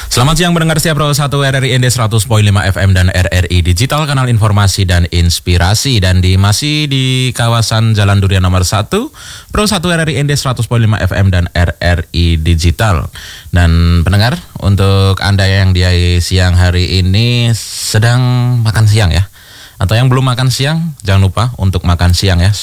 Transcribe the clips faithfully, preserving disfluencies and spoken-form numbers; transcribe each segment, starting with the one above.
Selamat siang pendengar setia Pro satu R R I N D seratus koma lima F M dan R R I Digital, kanal informasi dan inspirasi. Dan di masih di kawasan Jalan Durian nomor satu, Pro satu R R I N D seratus koma lima F M dan R R I Digital. Dan pendengar, untuk Anda yang di siang hari ini sedang makan siang ya, atau yang belum makan siang, jangan lupa untuk makan siang ya,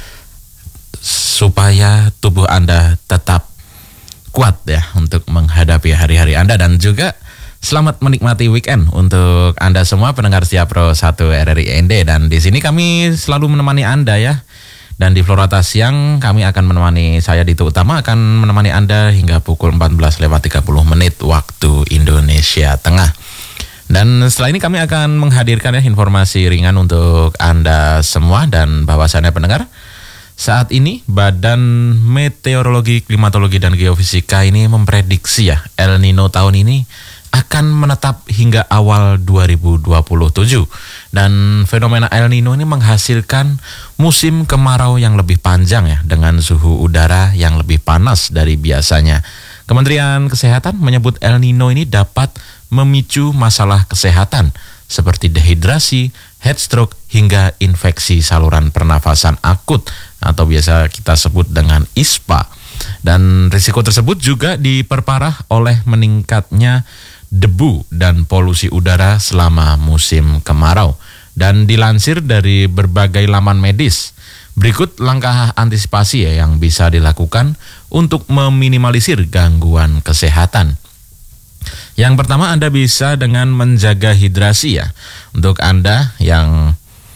supaya tubuh Anda tetap kuat ya untuk menghadapi hari-hari Anda. Dan juga selamat menikmati weekend untuk Anda semua pendengar setia Pro satu R R I N D. Dan di sini kami selalu menemani Anda ya. Dan di Florata Siang kami akan menemani, saya Dito Utama akan menemani Anda hingga pukul empat belas lewat tiga puluh menit waktu Indonesia Tengah. Dan setelah ini kami akan menghadirkan ya informasi ringan untuk Anda semua. Dan bahwasannya pendengar, saat ini Badan Meteorologi, Klimatologi, dan Geofisika ini memprediksi ya El Nino tahun ini akan menetap hingga awal dua ribu dua puluh tujuh. Dan fenomena El Nino ini menghasilkan musim kemarau yang lebih panjang ya, dengan suhu udara yang lebih panas dari biasanya. Kementerian Kesehatan menyebut El Nino ini dapat memicu masalah kesehatan seperti dehidrasi, heat stroke, hingga infeksi saluran pernafasan akut atau biasa kita sebut dengan I S P A. Dan risiko tersebut juga diperparah oleh meningkatnya debu dan polusi udara selama musim kemarau. Dan dilansir dari berbagai laman medis, berikut langkah antisipasi ya yang bisa dilakukan untuk meminimalisir gangguan kesehatan. Yang pertama, Anda bisa dengan menjaga hidrasi ya. Untuk Anda yang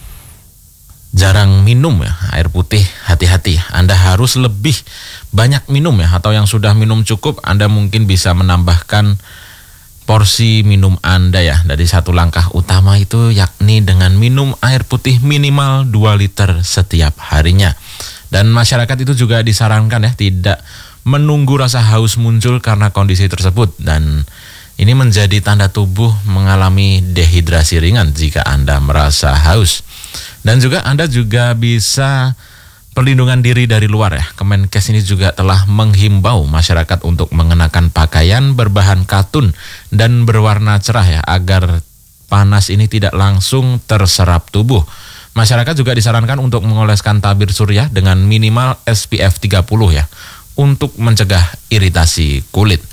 jarang minum ya air putih, hati-hati, Anda harus lebih banyak minum ya. Atau yang sudah minum cukup, Anda mungkin bisa menambahkan porsi minum Anda ya. Dari satu langkah utama itu yakni dengan minum air putih minimal dua liter setiap harinya. Dan masyarakat itu juga disarankan ya tidak menunggu rasa haus muncul karena kondisi tersebut. Dan ini menjadi tanda tubuh mengalami dehidrasi ringan jika Anda merasa haus. Dan juga Anda juga bisa perlindungan diri dari luar ya. Kemenkes ini juga telah menghimbau masyarakat untuk mengenakan pakaian berbahan katun dan berwarna cerah ya, agar panas ini tidak langsung terserap tubuh. Masyarakat juga disarankan untuk mengoleskan tabir surya dengan minimal S P F tiga puluh ya, untuk mencegah iritasi kulit.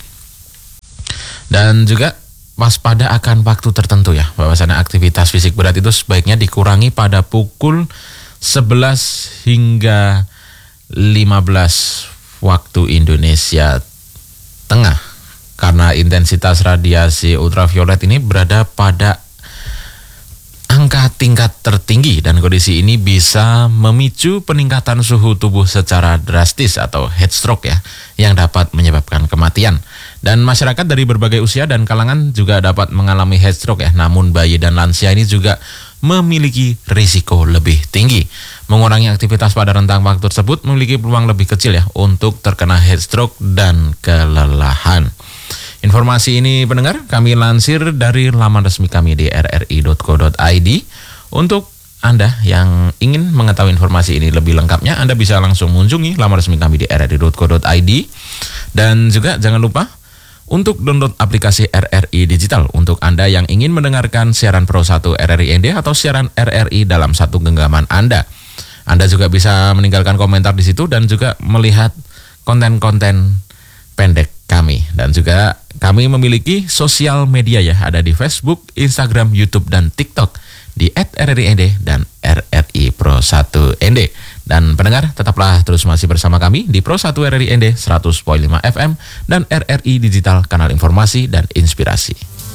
Dan juga waspada akan waktu tertentu ya, bahwasannya aktivitas fisik berat itu sebaiknya dikurangi pada pukul sebelas hingga lima belas waktu Indonesia Tengah, karena intensitas radiasi ultraviolet ini berada pada angka tingkat tertinggi, dan kondisi ini bisa memicu peningkatan suhu tubuh secara drastis atau heat stroke ya, yang dapat menyebabkan kematian. Dan masyarakat dari berbagai usia dan kalangan juga dapat mengalami heat stroke ya. Namun bayi dan lansia ini juga memiliki risiko lebih tinggi. Mengurangi aktivitas pada rentang waktu tersebut memiliki peluang lebih kecil ya untuk terkena heat stroke dan kelelahan. Informasi ini pendengar kami lansir dari laman resmi kami di r r i dot co dot i d. Untuk Anda yang ingin mengetahui informasi ini lebih lengkapnya, Anda bisa langsung mengunjungi laman resmi kami di r r i dot co dot i d. Dan juga jangan lupa untuk download aplikasi R R I Digital untuk Anda yang ingin mendengarkan siaran Pro satu R R I N D atau siaran R R I dalam satu genggaman Anda. Anda juga bisa meninggalkan komentar di situ dan juga melihat konten-konten pendek kami. Dan juga kami memiliki sosial media ya, ada di Facebook, Instagram, YouTube, dan TikTok di et R R I N D dan R R I Pro satu N D. Dan pendengar, tetaplah terus masih bersama kami di Pro satu R R I N D seratus koma lima F M dan R R I Digital, kanal informasi dan inspirasi.